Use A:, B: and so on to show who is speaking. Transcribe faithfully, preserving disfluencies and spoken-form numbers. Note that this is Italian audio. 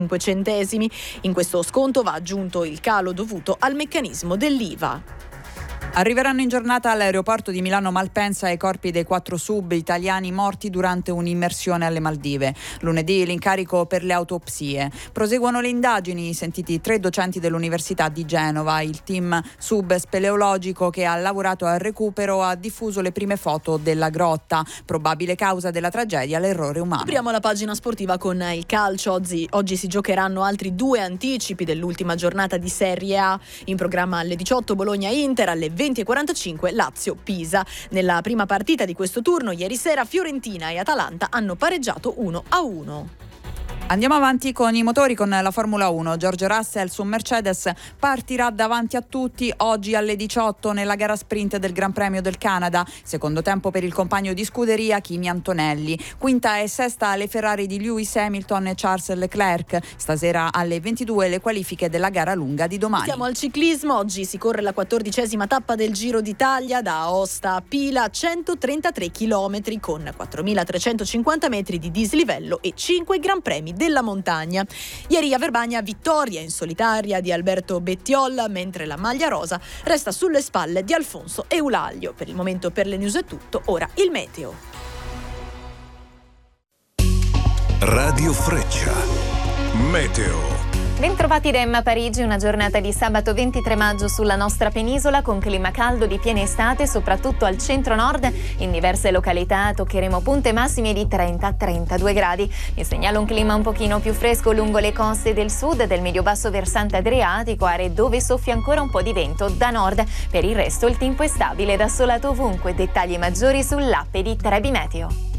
A: cinque centesimi. In questo sconto va aggiunto il calo dovuto al meccanismo dell'I V A.
B: Arriveranno in giornata all'aeroporto di Milano Malpensa i corpi dei quattro sub italiani morti durante un'immersione alle Maldive. Lunedì l'incarico per le autopsie. Proseguono le indagini, sentiti tre docenti dell'Università di Genova. Il team sub speleologico che ha lavorato al recupero ha diffuso le prime foto della grotta. Probabile causa della tragedia, l'errore umano.
A: Apriamo la pagina sportiva con il calcio. Oggi, oggi si giocheranno altri due anticipi dell'ultima giornata di Serie A. In programma alle diciotto Bologna-Inter, alle venti e quarantacinque Lazio-Pisa. Nella prima partita di questo turno ieri sera Fiorentina e Atalanta hanno pareggiato uno a uno.
B: Andiamo avanti con i motori, con la Formula uno. George Russell su Mercedes partirà davanti a tutti oggi alle diciotto nella gara sprint del Gran Premio del Canada. Secondo tempo per il compagno di scuderia Kimi Antonelli. Quinta e sesta le Ferrari di Lewis Hamilton e Charles Leclerc. Stasera alle ventidue le qualifiche della gara lunga di domani.
A: Siamo al ciclismo. Oggi si corre la quattordicesima tappa del Giro d'Italia da Aosta a Pila, centotrentatré chilometri con quattromilatrecentocinquanta metri di dislivello e cinque Gran Premi della montagna. Ieri a Verbania vittoria in solitaria di Alberto Bettiol, mentre la maglia rosa resta sulle spalle di Alfonso Eulaglio. Per il momento per le news è tutto, ora il meteo.
C: Radio Freccia, meteo.
D: Bentrovati da Emma Parigi, una giornata di sabato ventitré maggio sulla nostra penisola con clima caldo di piena estate, soprattutto al centro-nord. In diverse località toccheremo punte massime di trenta trentadue gradi. Vi segnalo un clima un pochino più fresco lungo le coste del sud e del medio-basso versante adriatico, aree dove soffia ancora un po' di vento da nord. Per il resto il tempo è stabile ed assolato ovunque. Dettagli maggiori sull'app di Trebi Meteo.